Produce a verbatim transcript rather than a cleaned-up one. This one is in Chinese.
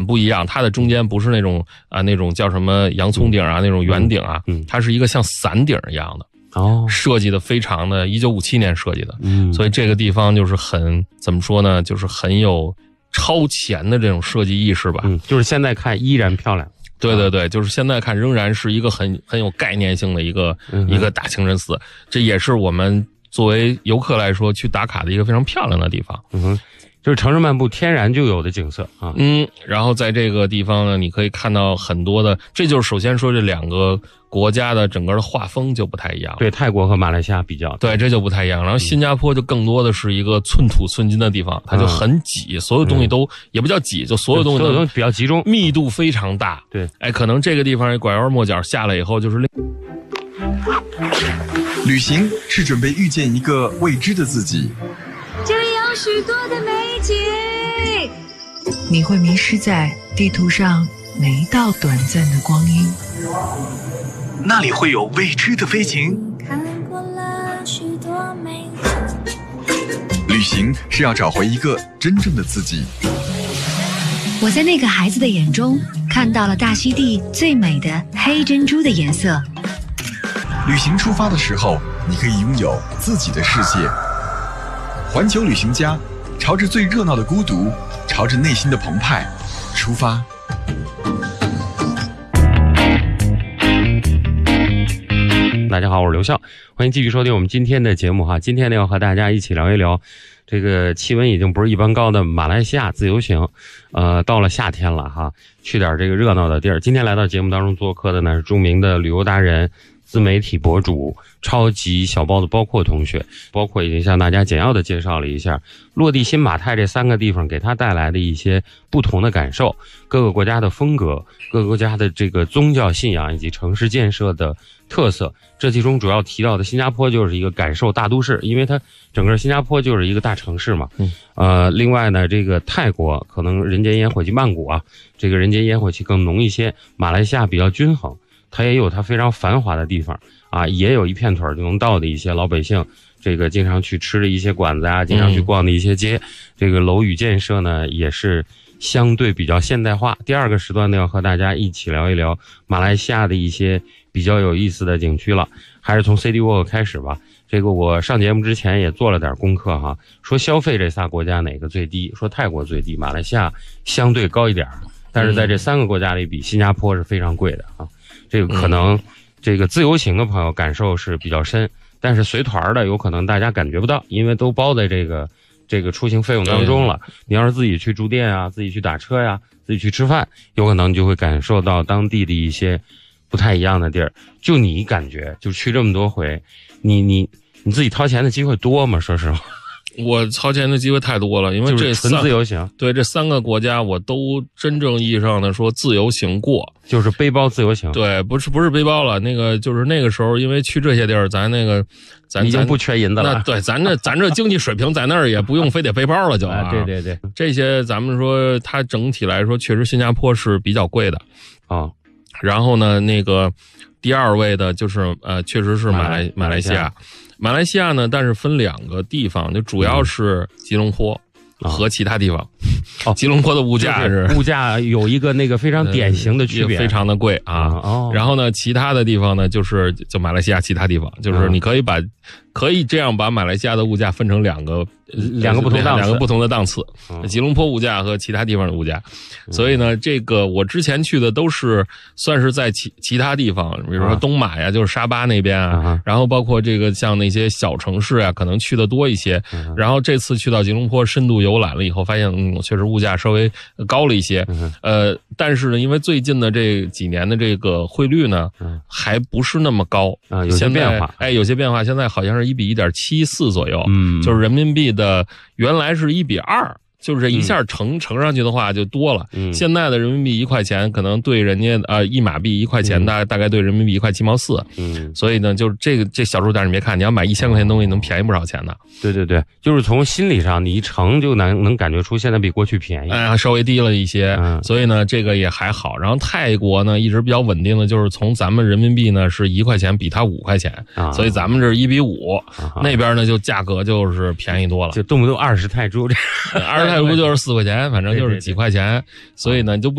不一样，它的中间不是那种啊那种叫什么洋葱顶啊、嗯、那种圆顶啊、嗯，它是一个像伞顶一样的。哦，设计的非常的，一九五七年设计的，嗯，所以这个地方就是很怎么说呢，就是很有超前的这种设计意识吧。 嗯，就是现在看依然漂亮。 对对对，就是现在看仍然是一个很很有概念性的一个、嗯、一个大清真寺，这也是我们作为游客来说去打卡的一个非常漂亮的地方。 嗯哼。就是城市漫步天然就有的景色啊， 嗯，然后在这个地方呢，你可以看到很多的，这就是首先说这两个国家的整个的画风就不太一样， 对，泰国和马来西亚比较， 对，这就不太一样。然后新加坡就更多的是一个寸土寸金的地方，它就很挤，嗯、所有东西都、嗯、也不叫挤，就所有东西都所有东西比较集中， 密度非常大。 对， 哎，可能这个地方拐弯抹角下来以后就是。 旅行是准备遇见一个未知的自己。 这里有许多的美景， 你会迷失在地图上每一道短暂的光阴。 那里会有未知的飞行。 看过了许多美景。 旅行是要找回一个真正的自己。 我在那个孩子的眼中看到了大溪地最美的黑珍珠的颜色。 旅行出发的时候，你可以拥有自己的世界。环球旅行家，朝着最热闹的孤独，朝着内心的澎湃出发。 大家好，我是刘笑，欢迎继续收听我们今天的节目哈。今天呢，要和大家一起聊一聊这个气温已经不是一般高的马来西亚自由行。呃，到了夏天了哈，去点这个热闹的地儿。今天来到节目当中做客的呢是著名的旅游达人、自媒体博主、超级小包子包括同学，包括已经向大家简要的介绍了一下落地新马泰这三个地方给他带来的一些不同的感受，各个国家的风格，各个国家的这个宗教信仰以及城市建设的特色。这其中主要提到的新加坡就是一个感受大都市，因为它整个新加坡就是一个大城市嘛。嗯。呃，另外呢，这个泰国可能人间烟火气，曼谷啊，这个人间烟火气更浓一些，马来西亚比较均衡。它也有它非常繁华的地方啊，也有一片腿就能到的一些老百姓这个经常去吃的一些馆子啊，经常去逛的一些街、嗯、这个楼宇建设呢也是相对比较现代化。第二个时段呢，要和大家一起聊一聊马来西亚的一些比较有意思的景区了，还是从 City Walk 开始吧。这个我上节目之前也做了点功课哈，说消费这仨国家哪个最低，说泰国最低，马来西亚相对高一点，但是在这三个国家里比新加坡是非常贵的啊。这个可能这个自由行的朋友感受是比较深，但是随团的有可能大家感觉不到，因为都包在这个这个出行费用当中了。你要是自己去住店啊，自己去打车呀，自己去吃饭，有可能就会感受到当地的一些不太一样的地儿。就你感觉就去这么多回，你你你自己掏钱的机会多吗？说实话。 我掏钱的机会太多了，因为这纯自由行， 对这三个国家我都真正意义上的说自由行过， 就是背包自由行。 对，不是不是背包了，那个就是那个时候，因为去这些地儿，咱那个咱已经不缺银子了。 那对，咱这咱这经济水平在那儿也不用非得背包了就啊。 啊对对对， 这些咱们说它整体来说，确实新加坡是比较贵的啊、哦。然后呢，那个第二位的就是呃，确实是马来马来西亚。马来西亚呢，但是分两个地方，就主要是吉隆坡和其他地方。哦，吉隆坡的物价是、 就是、物价有一个那个非常典型的区别， 非常的贵啊。哦，然后呢，其他的地方呢，就是就马来西亚其他地方，就是你可以把、嗯、可以这样把马来西亚的物价分成两个两个不同档次， 两个不同的档次，嗯、吉隆坡物价和其他地方的物价。嗯、所以呢，这个我之前去的都是算是在其其他地方，比如说东马呀，就是沙巴那边啊，啊然后包括这个像那些小城市啊，可能去的多一些。嗯、然后这次去到吉隆坡深度游览了以后，发现嗯，确实物价稍微高了一些。嗯、呃，但是呢，因为最近的这几年的这个汇率呢，嗯、还不是那么高啊，有些变化。 哎，有些变化，现在好像是一比一点七四左右， 嗯， 就是人民币的原来是一比二。就是这一下乘、嗯、乘上去的话就多了。嗯，现在的人民币一块钱可能对人家呃一马币一块钱大、嗯、大概对人民币一块七毛四。嗯，所以呢，就是这个这小数点你别看，你要买一千块钱东西能便宜不少钱的。 对对对，就是从心理上你一乘就能能感觉出现在比过去便宜， 哎呀，稍微低了一些。嗯，所以呢这个也还好。然后泰国呢一直比较稳定的就是从咱们人民币呢是一块钱比它五块钱，啊、所以咱们这是一比五、啊，那边呢就价格就是便宜多了， 就动不动二十泰铢， 二十泰铢就是四块钱，反正就是几块钱，所以呢就不。